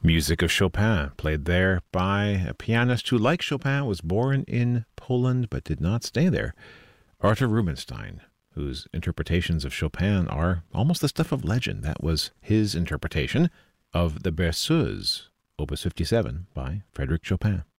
Music of Chopin, played there by a pianist who, like Chopin, was born in Poland but did not stay there, Arthur Rubinstein, whose interpretations of Chopin are almost the stuff of legend. That was his interpretation of the Berceuse, Opus 57, by Frédéric Chopin.